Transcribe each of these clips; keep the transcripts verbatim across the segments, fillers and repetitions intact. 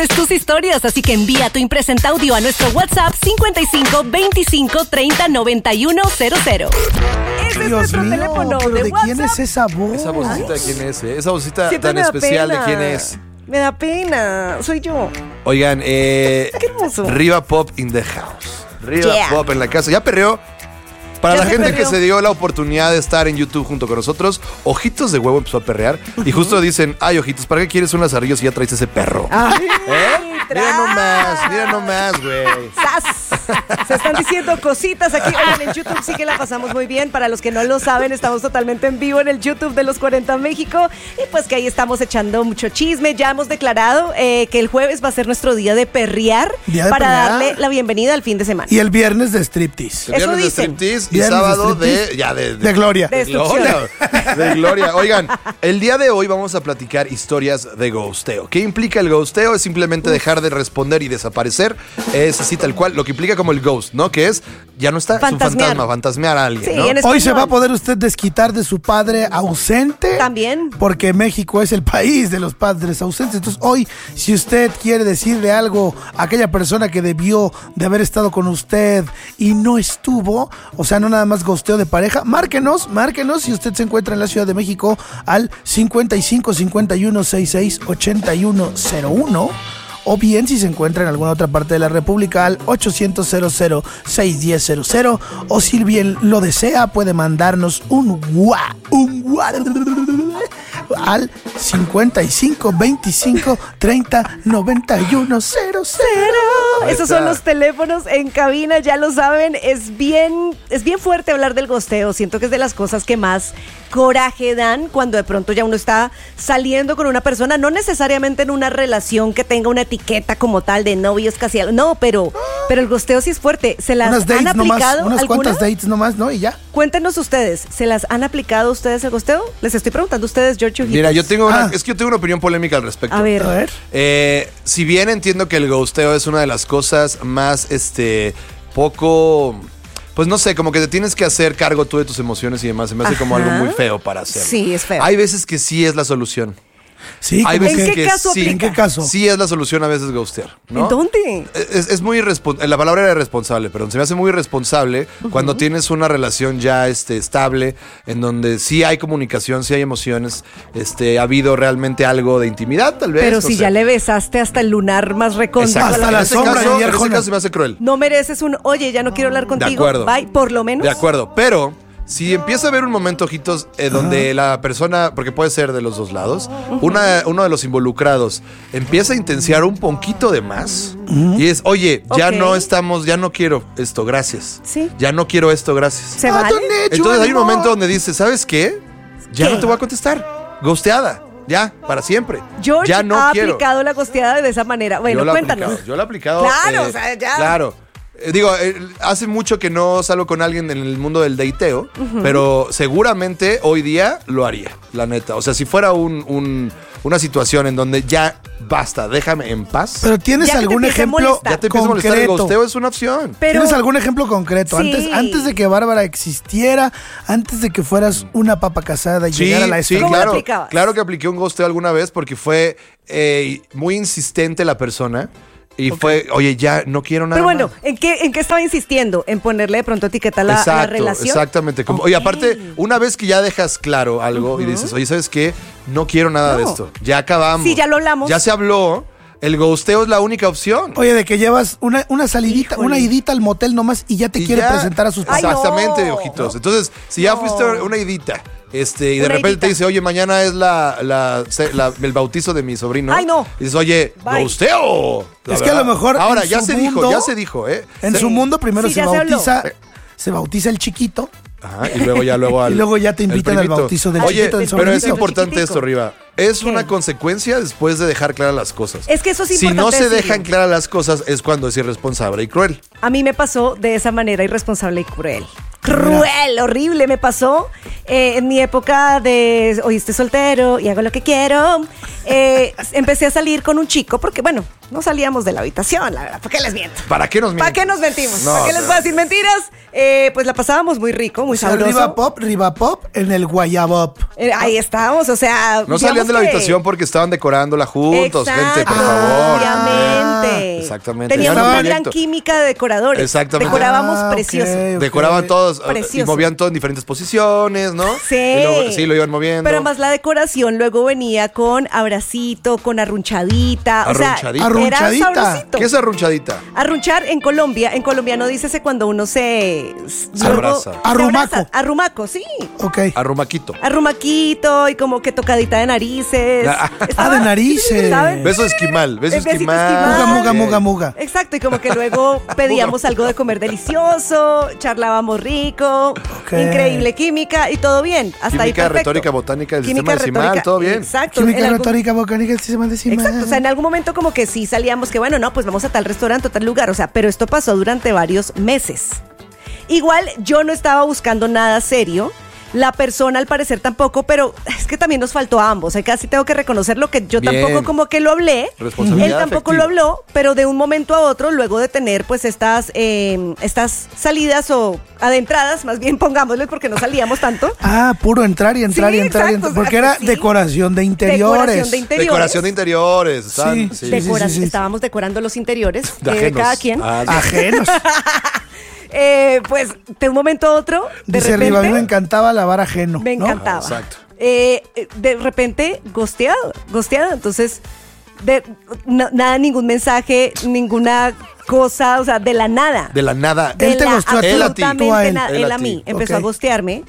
tus historias, así que envía tu impresenta audio a nuestro WhatsApp cincuenta y cinco veinticinco treinta noventa y uno cero cero. Ese es nuestro mío, teléfono ¿pero de de WhatsApp. quién es esa voz? Esa vocita de quién es, ¿eh? Esa vocita Siento tan me da especial pena. de quién es. Me da pena, soy yo. Oigan, eh... Qué hermoso. Riva Pop in the house. Riva Yeah. Pop en la casa. ¿Ya perreó? Para Ya la se gente perreó. que se dio la oportunidad de estar en YouTube junto con nosotros, Ojitos de Huevo empezó a perrear. Y justo dicen, ay, Ojitos, ¿para qué quieres un lazarillo si ya traes ese perro? Ay, ¿Eh? Mira tras. nomás, mira nomás, güey. ¡Sas! Se están diciendo cositas aquí. Oigan, en YouTube sí que la pasamos muy bien. Para los que no lo saben, estamos totalmente en vivo en el YouTube de Los cuarenta México. Y pues que ahí estamos echando mucho chisme. Ya hemos declarado eh, que el jueves va a ser nuestro día de perrear. Día de para perrear. darle la bienvenida al fin de semana. Y el viernes de striptease. El viernes de dicen. striptease y Viernes de sábado de, striptease. ya de, De gloria. De de destrucción. gloria. De gloria. Oigan, el día de hoy vamos a platicar historias de ghosteo. ¿Qué implica el ghosteo? Es simplemente dejar de responder y desaparecer. Es así tal cual, lo que implica como el ghost, ¿no? Que es, ya no está, es un Fantasmear. fantasma, fantasmear a alguien, Sí, ¿no? en Hoy se español. va a poder usted desquitar de su padre ausente. También. Porque México es el país de los padres ausentes. Entonces hoy, si usted quiere decirle algo a aquella persona que debió de haber estado con usted y no estuvo, o sea, no nada más gosteo de pareja, márquenos, márquenos si usted se encuentra en la Ciudad de México al cincuenta y cinco cincuenta y uno sesenta y seis ochenta y uno cero uno. O bien, si se encuentra en alguna otra parte de la República, al ochocientos cero cero seis uno cero cero. O si bien lo desea, puede mandarnos un gua, un gua al cincuenta y cinco veinticinco treinta noventa y uno cero cero. Ahí Esos está. son los teléfonos en cabina, ya lo saben. Es bien, es bien fuerte hablar del gosteo. Siento que es de las cosas que más coraje dan cuando de pronto ya uno está saliendo con una persona, no necesariamente en una relación que tenga una etiqueta como tal de novios casi algo. No, pero, pero el gosteo sí es fuerte. ¿Se las Unas han dates nomás, aplicado unas alguna? cuantas dates nomás, ¿no? Y ya. Cuéntenos ustedes, ¿se las han aplicado ustedes el gosteo? Les estoy preguntando a ustedes, George Ojitos. Mira, yo tengo una, Ah. es que yo tengo una opinión polémica al respecto. A ver. A ver. Eh, si bien entiendo que el ghosteo es una de las cosas más, este, poco, pues no sé, como que te tienes que hacer cargo tú de tus emociones y demás. Se me hace como Ajá. algo muy feo para hacer. Sí, es feo. Hay veces que sí es la solución. Sí, Hay como veces ¿En que- qué que caso sí. aplica? ¿En qué caso? Sí es la solución a veces ghostear, ¿no? ¿En dónde? Es, es muy irresponsable, la palabra era irresponsable, pero se me hace muy irresponsable cuando tienes una relación ya este, estable, en donde sí hay comunicación, sí hay emociones, este, ha habido realmente algo de intimidad, tal vez. Pero no si sé. ya le besaste hasta el lunar más recóndito. Exacto. Hasta En la ese sombra caso, y en ese Arjona. caso se me hace cruel. No mereces un, oye, ya no quiero hablar contigo. acuerdo. Bye, por lo menos. De acuerdo, pero si empieza a haber un momento, Ojitos, eh, donde la persona, porque puede ser de los dos lados, una, uno de los involucrados empieza a intensiar un poquito de más y es, oye, ya Ok. no estamos, ya no quiero esto, gracias. Sí. Ya no quiero esto, gracias. ¿Se Ah, vale? don Necho, Entonces hay un no. momento donde dices, ¿sabes qué? Ya ¿Qué? no te voy a contestar. Ghosteada. Ya, para siempre. George ya no ha quiero. aplicado la costeada de esa manera. Bueno, yo lo he cuéntanos. aplicado, yo lo he aplicado. Claro, eh, o sea, ya. Claro. Eh, Digo, eh, hace mucho que no salgo con alguien en el mundo del dateo, pero seguramente hoy día lo haría, la neta. O sea, si fuera un, un- una situación en donde ya basta, déjame en paz. Pero ¿tienes Ya que te algún empiece a ejemplo molestar. ya te empieza a molestar el concreto? ghosteo, es una opción. Pero, ¿Tienes algún ejemplo concreto? Sí. Antes, antes de que Bárbara existiera, antes de que fueras una papa casada y Sí, llegara a la sí, estrella. ¿Cómo lo claro. aplicabas? Claro que apliqué un ghosteo alguna vez porque fue eh, muy insistente la persona y fue, oye, ya no quiero nada pero bueno, más. ¿en qué, ¿en qué estaba insistiendo? ¿En ponerle de pronto etiqueta a la, a la Exacto, relación? exactamente. Como- Ok. Oye, aparte, una vez que ya dejas claro algo y dices, oye, ¿sabes qué? No quiero nada de No. esto. Ya acabamos. Sí, ya lo hablamos. Ya se habló. El ghosteo es la única opción. Oye, de que llevas una, una salidita, Híjole. una idita al motel nomás y ya te Y quiere ya- presentar a sus Ay, papás. no. Exactamente, ojitos. Entonces, si ya No. fuiste una idita, este, y de Una repente idita. te dice, oye, mañana es la, la- se- la- el bautizo de mi sobrino. Ay, no. Y dices, oye, Bye. ghosteo. La Es que a verdad. lo mejor Ahora, en ya su se mundo- dijo, ya se dijo, ¿eh? En Se- su mundo primero Sí, se ya se habló. bautiza, se bautiza el chiquito. Ajá, y luego ya luego al, Y luego ya te el invitan al primito. bautizo del Oye, chiquito, del pero es sobrinito. importante Chiquitico. esto, Riva. Es ¿Qué? una consecuencia después de dejar claras las cosas. Es que eso es Si no importante se decirlo. dejan claras las cosas es cuando es irresponsable y cruel. A mí me pasó de esa manera irresponsable y cruel. cruel, horrible. Me pasó eh, en mi época de hoy estoy soltero y hago lo que quiero. Eh, empecé a salir con un chico porque, bueno, no salíamos de la habitación, la verdad. ¿Por qué les miento? ¿Para qué nos ¿Para mienten? qué nos mentimos? No, ¿Para qué o les sea. voy a decir mentiras? Eh, pues la pasábamos muy rico, muy O sea, sabroso. Riva Pop, Riva Pop en el Guayabop. Eh, ahí estábamos, o sea. No salían digamos de la que- habitación porque estaban decorándola juntos, Exacto, gente, por favor. Obviamente. Exactamente. Teníamos Era un una gran proyecto. química de decoradores. Exactamente. Decorábamos Ah, ok, precioso. ok. Decoraban todos eh, y Precioso. movían todo en diferentes posiciones, ¿no? Sí. Y luego- sí, lo iban moviendo. Pero además la decoración luego venía con abracito, con arrunchadita. O sea, Arrunchadita. era Arrunchadita. sabrosito. ¿Qué es arrunchadita? Arrunchar en Colombia, en colombiano dícese cuando uno se... Se abraza. se Arrumaco. abraza. Arrumaco, sí. Ok. Arrumaquito. Arrumaquito y como que tocadita de narices. Ah, Estaba- de narices. ¿saben? Beso esquimal, beso El besito esquimal. esquimal. Muga, muga, Ok. muga, muga. Exacto, y como que luego pedíamos algo de comer delicioso, charlábamos rico, Ok. increíble química y todo bien. Hasta ahí Química, perfecto. retórica, botánica del Química, sistema decimal, retórica, todo bien. Exacto. Química, en algún- retórica, volcánica, el sistema decimal. Exacto, o sea, en algún momento como que sí salíamos que bueno, no, pues vamos a tal restaurante o tal lugar, o sea, pero esto pasó durante varios meses. Igual yo no estaba buscando nada serio, la persona al parecer tampoco, pero es que también nos faltó a ambos, ahí casi tengo que reconocerlo que yo Bien. tampoco como que lo hablé, Responsabilidad él tampoco afectiva. lo habló, pero de un momento a otro, luego de tener pues estas, eh, estas salidas o adentradas, más bien pongámosle porque no salíamos tanto. Ah, puro entrar y entrar Sí, y entrar. y exacto, entrar, porque o sea, era sí. decoración de interiores. Decoración de interiores. Decoración de interiores. están- Sí, sí. sí, Decora- sí, sí. Estábamos decorando los interiores De de ajenos. cada quien. Ah, Ajenos. Eh, pues de un momento a otro, de Dice repente, arriba, a mí me encantaba lavar ajeno. me ¿no? encantaba. Ah, exacto. Eh, de repente, gosteado, gosteado. Entonces, de, na- nada, ningún mensaje, ninguna cosa, o sea, de la nada. De la nada. De Él te la gosteó a ti. Él a ti. absolutamente Tú a él. nada. Él Él a a ti. mí. Empezó Ok. a gostearme.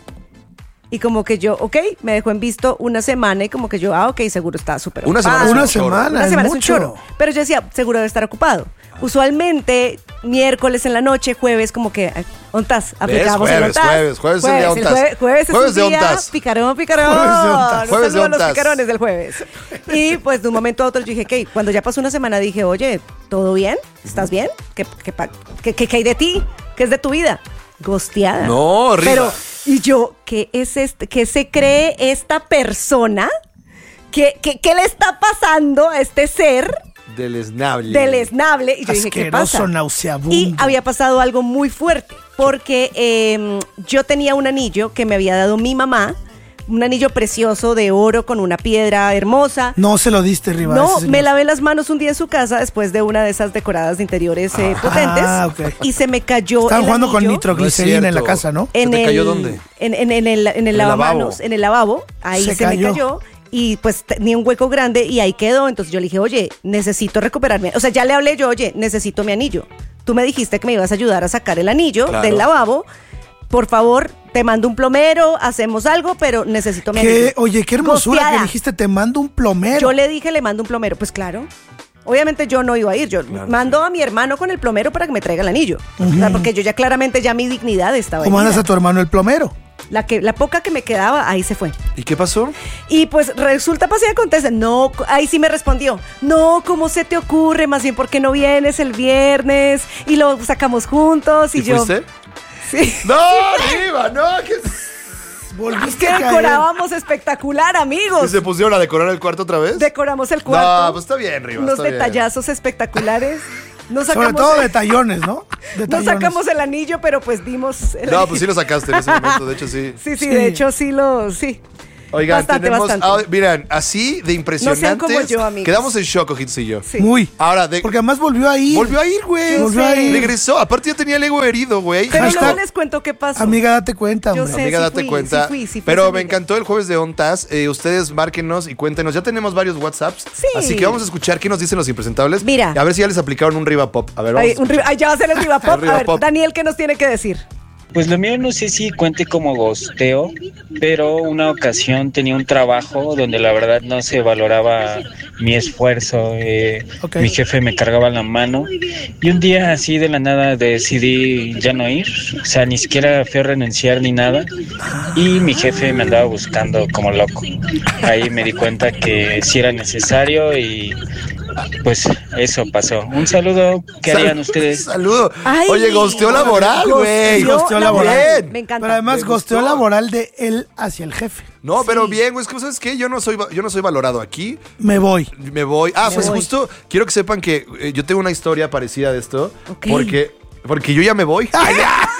Y como que yo, ok, me dejó en visto una semana y como que yo, ah, ok, seguro está súper Una ocupado. semana es un Una chorro. semana. Una es semana es un mucho. chorro. Pero yo decía, seguro debe estar ocupado. Usualmente, miércoles en la noche, jueves, como que, eh, ontas, aplicamos el Jueves, ontas. jueves, jueves es el día el ontas. jue- jueves es Jueves un de día ontas. picarón, picarón. Jueves de ontas. Un Jueves de saludo a los ontas. picarones del jueves. Y pues de un momento a otro yo dije, ok, cuando ya pasó una semana dije, oye, ¿todo bien? ¿Estás bien? ¿Qué, qué, pa- qué- qué- qué hay de ti? ¿Qué es de tu vida? Gosteada. No, Riva. Pero, y yo, ¿qué es este? ¿Qué se cree esta persona? ¿Qué, qué, qué le está pasando a este ser Deleznable. deleznable? Y yo dije, ¿qué Asqueroso, pasa? nauseabundo. Y había pasado algo muy fuerte, porque eh, yo tenía un anillo que me había dado mi mamá, un anillo precioso de oro con una piedra hermosa. No se lo diste, Riva. No, ese señor. me lavé las manos un día en su casa después de una de esas decoradas de interiores eh, potentes Ah, ok. y se me cayó Estaban el jugando con anillo nitroglicerina No es en la cierto. casa, ¿no? ¿Se en te el, cayó dónde? En, en- en el, en el el lavamanos, lavabo. en el lavabo. Ahí Se se, cayó. me cayó y pues tenía un hueco grande y ahí quedó. Entonces yo le dije, oye, necesito recuperarme. O sea, ya le hablé yo, oye, necesito mi anillo. Tú me dijiste que me ibas a ayudar a sacar el anillo Claro. del lavabo. Por favor, te mando un plomero, hacemos algo, pero necesito mi ¿Qué? anillo. Oye, qué hermosura Gosteada. que dijiste, te mando un plomero. Yo le dije, le mando un plomero. Pues claro. Obviamente yo no iba a ir, yo mando a mi hermano con el plomero para que me traiga el anillo. O sea, porque yo ya claramente ya mi dignidad estaba ¿O mandas herida. a tu hermano el plomero? La, que, la poca que me quedaba, ahí se fue. ¿Y qué pasó? Y pues resulta, pasa y acontece. No, ahí sí me respondió. No, ¿cómo se te ocurre? Más bien, ¿por qué no vienes el viernes? Y lo sacamos juntos. Y, ¿Y yo. fuiste? Sí. ¡No, Riva! ¡No! ¿Qué Volviste Que a caer. decorábamos espectacular, ¿Y amigos. se pusieron a decorar el cuarto otra vez? Decoramos el cuarto. No, pues está bien, Riva. Unos está bien. detallazos espectaculares. Nos Sobre sacamos todo el- detallones, ¿no? No Detallones. sacamos el anillo, pero pues dimos el No, anillo. pues sí lo sacaste en ese momento, de hecho sí. Sí, sí, Sí. de hecho sí lo, sí. Oigan, Bastante, tenemos. bastante. ah, miren, así de impresionantes. No sean como yo, amigos. Quedamos en shock, Ojitos y yo. Sí. Muy. Ahora, de, Porque además volvió a ir. volvió a ir, güey. Yo Volvió sé. a ir. Regresó. Aparte, ya tenía el ego herido, güey. Pero Hashtag- luego les cuento qué pasó. Amiga, date cuenta, Yo hombre. sé. Amiga, sí date fui, cuenta. sí fui, sí fui Pero esa me amiga. encantó el jueves de Ontas. Eh, ustedes márquenos y cuéntenos. Ya tenemos varios WhatsApps. Sí. Así que vamos a escuchar qué nos dicen los impresentables. Mira. A ver si ya les aplicaron un Riva Pop. A ver, vamos. Ay, un ri- ay, ya va a ser el Riva Pop. El Riva A ver, Pop. Daniel, ¿qué nos tiene que decir? Pues lo mío no sé si cuente como gosteo, pero una ocasión tenía un trabajo donde la verdad no se valoraba mi esfuerzo, eh, Ok. mi jefe me cargaba la mano y un día así de la nada decidí ya no ir, o sea, ni siquiera fui a renunciar ni nada y mi jefe me andaba buscando como loco. Ahí me di cuenta que sí era necesario y pues eso pasó. Un saludo, ¿qué harían ustedes? Saludo. Ay, Oye, gosteo laboral, güey. Gosteo laboral. Bien. Me encanta. Pero además Me gosteo gustó. laboral de él hacia el jefe. No, Sí. pero bien, güey. Es que, ¿sabes qué? Yo no soy, va- yo no soy valorado aquí. Me voy. Me voy. Ah, Me pues voy. justo quiero que sepan que eh, yo tengo una historia parecida de esto. Ok. Porque, porque yo ya me voy. ¡Oh,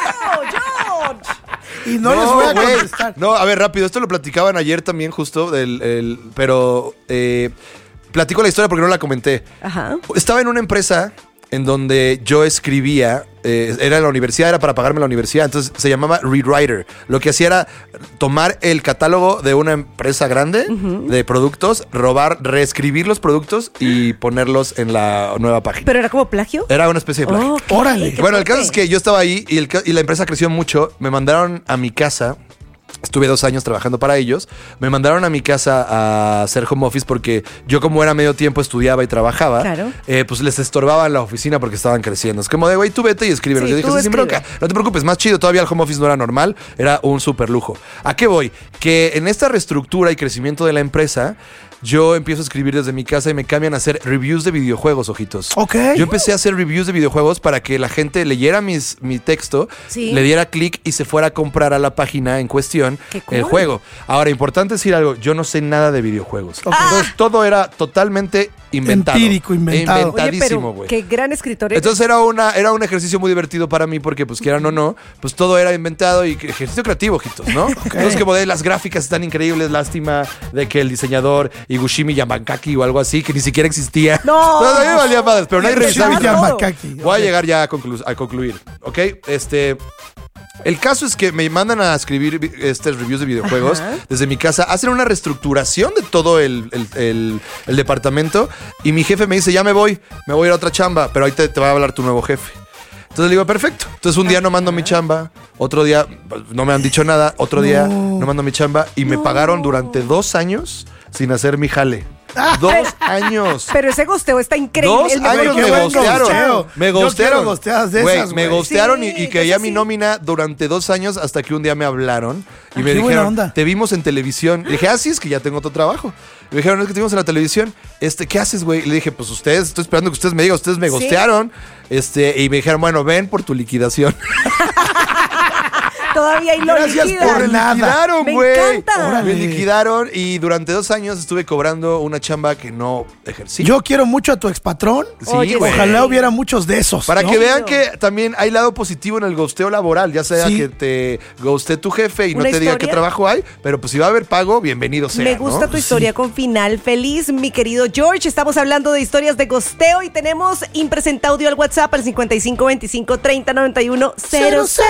George! Y no, les voy a güey. contestar. No, a ver, rápido. Esto lo platicaban ayer también, justo. Del, el- pero eh, platico la historia porque no la comenté. Ajá. Estaba en una empresa en donde yo escribía, eh, era en la universidad, era para pagarme la universidad, entonces se llamaba Rewriter. Lo que hacía era tomar el catálogo de una empresa grande de productos, robar, reescribir los productos y ponerlos en la nueva página. ¿Pero era como plagio? Era una especie de plagio. Ok, Órale. qué Bueno, el caso es fuerte. que yo estaba ahí y, el ca- y la empresa creció mucho. Me mandaron a mi casa. Estuve dos años trabajando para ellos. Me mandaron a mi casa a hacer home office porque yo, como era medio tiempo, estudiaba y trabajaba. Claro. Eh, pues les estorbaba en la oficina porque estaban creciendo. Es como de, güey, tú vete y escríbenos. Sí, yo dije, tú sí, sin escribe. bronca. No te preocupes, más chido. Todavía el home office no era normal. Era un súper lujo. ¿A qué voy? Que en esta reestructura y crecimiento de la empresa, yo empiezo a escribir desde mi casa y me cambian a hacer reviews de videojuegos, ojitos. Ok. Yo empecé a hacer reviews de videojuegos para que la gente leyera mis, mi texto, Sí. le diera clic y se fuera a comprar a la página en cuestión Qué cool. el juego. Ahora, importante decir algo, yo no sé nada de videojuegos. Ok. Entonces, todo era totalmente inventado. Empírico, inventado. Oye, Inventadísimo, pero güey. qué gran escritor eres. Entonces era una era un ejercicio muy divertido para mí porque, pues quieran o no, pues todo era inventado y que- ejercicio creativo, ojitos, ¿no? Entonces, como de las gráficas están increíbles, lástima de que el diseñador Higushimi Yamakaki o algo así, que ni siquiera existía. No. Entonces, a mí me valía madres, pero no hay Higushimi revisable. Yamakaki. Yamakaki. Voy a llegar ya a, conclu- a concluir, ¿ok? Este... El caso es que me mandan a escribir vi- este reviews de videojuegos Ajá. desde mi casa. Hacen una reestructuración de todo el, el- el- el departamento y mi jefe me dice, ya me voy, me voy a ir a otra chamba, pero ahí te, te va a hablar tu nuevo jefe. Entonces le digo, perfecto. Entonces un día no mando mi chamba, otro día pues, no me han dicho nada, otro día no mando mi chamba y me pagaron durante dos años sin hacer mi jale. Dos años. Pero ese gosteo está increíble. Dos El mejor años qué me buen gostearon. gosteo. Me Yo gostearon. quiero gosteadas de Güey, esas, me güey. gostearon y, Sí, y caía eso mi sí. nómina durante dos años hasta que un día me hablaron y Ah, me qué buena dijeron, onda. te vimos en televisión. Y dije, ah, sí, es que ya tengo otro trabajo. Y me dijeron, es que te vimos en la televisión. Este, ¿qué haces, güey? Y le dije, pues ustedes, estoy esperando que ustedes me digan, ustedes me Sí. gostearon. Este, y me dijeron, bueno, ven por tu liquidación. Todavía y lo Gracias liquidan. por Me nada. liquidaron, Me güey. encanta. Órale. Me liquidaron y durante dos años estuve cobrando una chamba que no ejercí. Yo quiero mucho a tu expatrón. Sí, Oye, güey. Ojalá hubiera muchos de esos. Para ¿no? que vean que también hay lado positivo en el gosteo laboral, ya sea Sí. que te goste tu jefe y no ¿Una te diga qué historia? trabajo hay, pero pues si va a haber pago, bienvenido sea. Me gusta ¿no? tu historia con final feliz, mi querido George. Estamos hablando de historias de gosteo y tenemos impresenta audio al WhatsApp al cincuenta y cinco veinticinco treinta noventa y uno cero cero.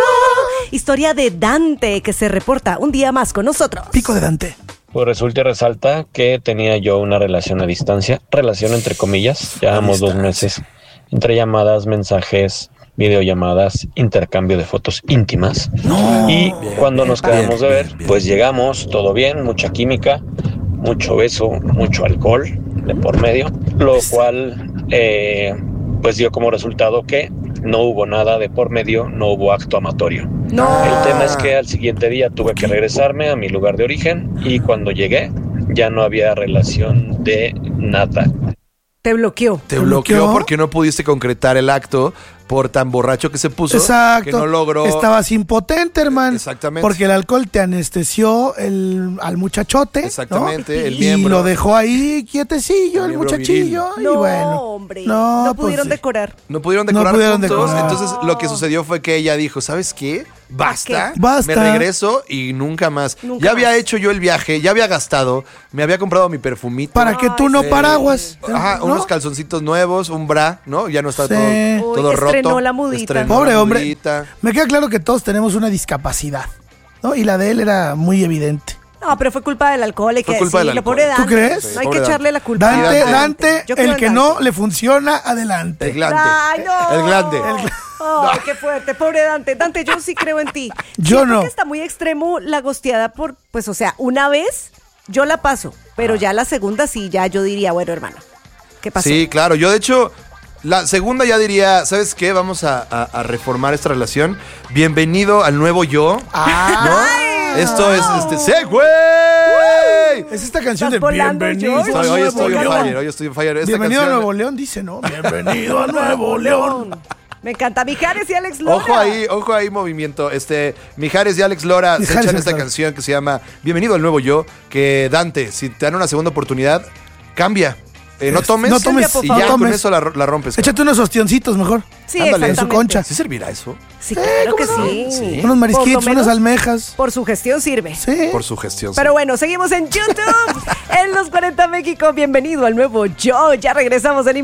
Historia de Dante que se reporta un día más con nosotros. Pico de Dante. Pues resulta y resalta que tenía yo una relación a distancia, relación entre comillas, llevamos dos meses, entre llamadas, mensajes, videollamadas, intercambio de fotos íntimas. Y cuando nos quedamos de ver, pues llegamos, todo bien, mucha química, mucho beso, mucho alcohol de por medio, lo cual eh, pues dio como resultado que no hubo nada de por medio, no hubo acto amatorio. No. El tema es que al siguiente día tuve que regresarme a mi lugar de origen y cuando llegué ya no había relación de nada. Te bloqueó. Te ¿Te bloqueó bloqueó? porque no pudiste concretar el acto por tan borracho que se puso Exacto. que no logró. Estabas impotente, hermano. Exactamente. Porque el alcohol te anestesió el, al muchachote. ¿no? Exactamente, el Y miembro. lo dejó ahí quietecillo, El el, miembro muchachillo. No, y bueno. hombre. No, No, pues pudieron sí. decorar. No pudieron No decorar pudieron juntos. decorar. Entonces lo que sucedió fue que ella dijo, ¿sabes qué? Basta. ¿Qué? Basta. Me regreso y nunca más. Nunca ya había más. hecho yo el viaje, ya había gastado, me había comprado mi perfumito. Para que tú no Eh, paraguas. Ajá, ¿no? unos calzoncitos nuevos, un bra, ¿no? Ya no está Sí. todo, Uy, todo roto. estrenó la mudita. Estrenó Pobre la hombre. mudita. Me queda claro que todos tenemos una discapacidad. ¿No? Y la de él era muy evidente. No, pero fue culpa del alcohol. Hay Fue que culpa del decirlo, alcohol. pobre Dante. ¿Tú crees? No Sí, hay pobre que Dante. echarle la culpa. Dante, Dante. Dante, Yo creo el en que Dante. no le funciona, adelante. El glande. Ay, no. El glande. Ay, qué fuerte, pobre Dante. Dante, yo sí creo en ti. Yo Siento no. que está muy extremo la gosteada por, pues, o sea, una vez yo la paso, pero ya la segunda sí, ya yo diría, bueno, hermano, ¿qué pasó? Sí, claro. Yo, de hecho, la segunda ya diría, ¿sabes qué? Vamos a, a- a reformar esta relación. Bienvenido al nuevo yo. Ah. ¿No? Esto es este. ¡Sí, güey! ¡Ey! Es esta canción de ¿Estás volando, Bienvenido George? a Estoy- hoy Nuevo estoy on León. fire, hoy estoy on fire. Esta Bienvenido a canción- Nuevo León, dice, ¿no? Bienvenido a Nuevo León. Me encanta. Mijares y Alex Lora. Ojo ahí, ojo ahí, movimiento. Este, Mijares y Alex Lora Mijares se echan y esta Alex Lora. canción que se llama Bienvenido al Nuevo Yo. Que Dante, si te dan una segunda oportunidad, cambia. Eh, no Es- tomes, no tomes, y no ya con tomes. eso la, la rompes. Échate unos ostioncitos mejor. Sí, Ándale, en su exactamente. concha. ¿Sí servirá eso? Sí, claro que sí. Sí. Unos Por marisquitos, lo menos unas almejas. Por su gestión sirve. Sí. Por su gestión. Pero bueno, seguimos en YouTube, en Los cuarenta México. Bienvenido al nuevo Yo. Ya regresamos en